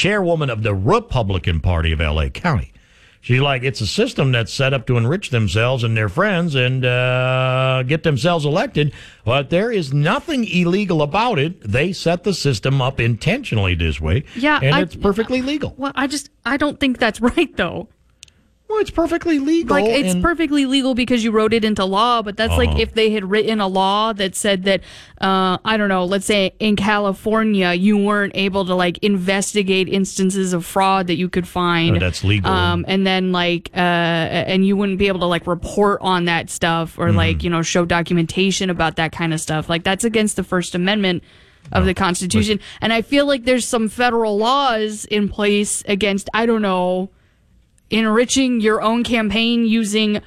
chairwoman of the Republican Party of L.A. County. She's like, it's a system that's set up to enrich themselves and their friends and get themselves elected, but there is nothing illegal about it. They set the system up intentionally this way, and it's perfectly legal. Well, I don't think that's right, though. Well, it's perfectly legal. Like, it's perfectly legal because you wrote it into law, but that's like if they had written a law that said that, I don't know, let's say in California, you weren't able to, like, investigate instances of fraud that you could find. Oh, that's legal. And then, like, and you wouldn't be able to, like, report on that stuff or, like, you know, show documentation about that kind of stuff. Like, that's against the First Amendment of the Constitution. And I feel like there's some federal laws in place against, I don't know, enriching your own campaign using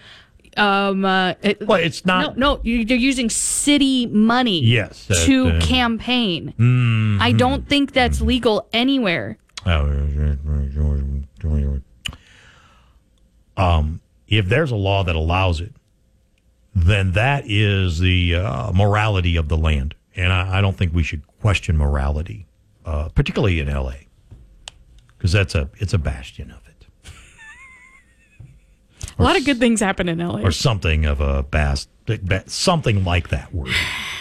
it's not. No, they're using city money to campaign. I don't think that's legal anywhere. If there's a law that allows it, then that is the morality of the land. And I don't think we should question morality, particularly in L.A., because it's a bastion of it. A lot of good things happen in L.A. Or something of a something like that word.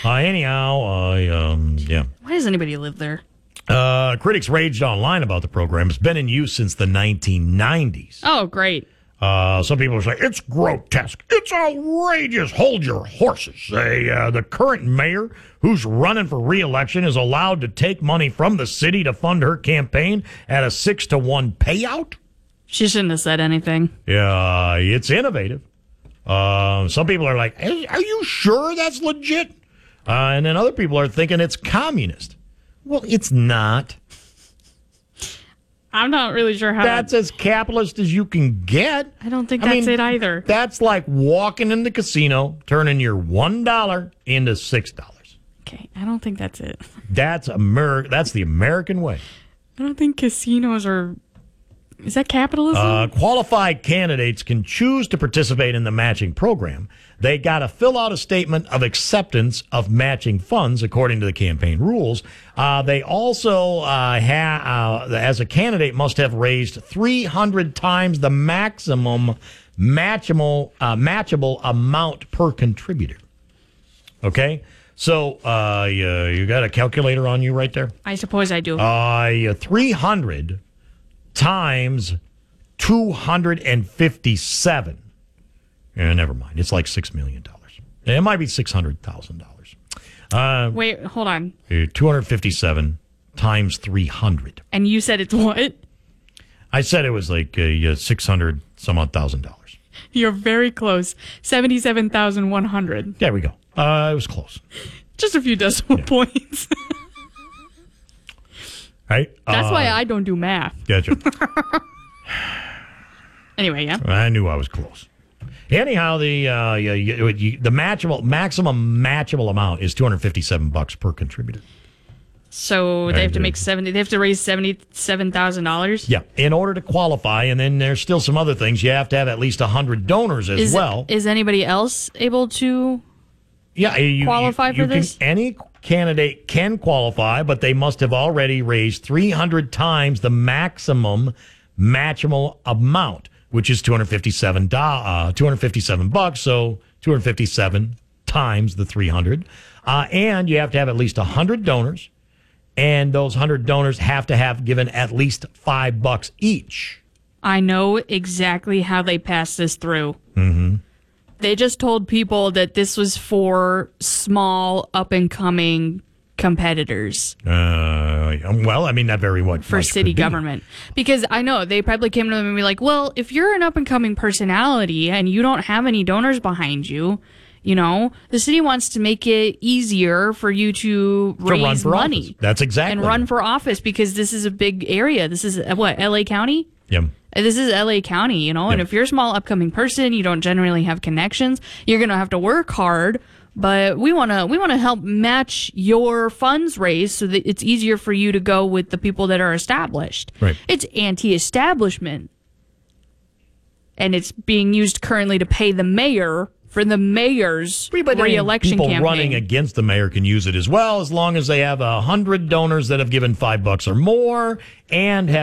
Yeah. Why does anybody live there? Critics raged online about the program. It's been in use since the 1990s. Oh, great. Some people say, it's grotesque. It's outrageous. Hold your horses. The current mayor, who's running for re-election, is allowed to take money from the city to fund her campaign at a 6-to-1 payout? She shouldn't have said anything. Yeah, it's innovative. Some people are like, hey, are you sure that's legit? And then other people are thinking it's communist. Well, it's not. I'm not really sure how. That's as capitalist as you can get. I don't think that's it either. That's like walking in the casino, turning your $1 into $6. Okay, I don't think that's it. That's the American way. I don't think casinos are... Is that capitalism? Qualified candidates can choose to participate in the matching program. They got to fill out a statement of acceptance of matching funds according to the campaign rules. They also, as a candidate, must have raised 300 times the maximum matchable amount per contributor. Okay? So you got a calculator on you right there? I suppose I do. 300 times 257. Never mind. It's like $6 million. It might be $600,000. Wait, hold on. 257 times 300. And you said it's what? I said it was like 600 some odd $1,000. You're very close. 77,100. There we go. It was close. Just a few decimal points. Right? That's why I don't do math. Gotcha. Anyway, yeah. I knew I was close. Anyhow, the maximum matchable amount is $257 per contributor. So they have to make They have to raise $77,000. Yeah, in order to qualify, and then there's still some other things. You have to have at least 100 donors as well. Is anybody else able to? Qualify for this? Any candidate can qualify, but they must have already raised 300 times the maximum matchable amount, which is $257. So 257 times the 300, and you have to have at least 100 donors, and those 100 donors have to have given at least $5 each. I know exactly how they passed this through. Mm-hmm. They just told people that this was for small, up-and-coming competitors. Well, I mean, that very much for city government. Because I know, they probably came to them and be like, well, if you're an up-and-coming personality and you don't have any donors behind you, you know, the city wants to make it easier for you to raise money. Office. That's exactly. And run for office, because this is a big area. This is, what, L.A. County? Yeah. This is L.A. County, you know, and if you're a small upcoming person, you don't generally have connections, you're going to have to work hard, but we want to help match your funds raised so that it's easier for you to go with the people that are established. Right. It's anti-establishment. And it's being used currently to pay the mayor for the mayor's re-election campaign. People running against the mayor can use it as well, as long as they have 100 donors that have given $5 or more and have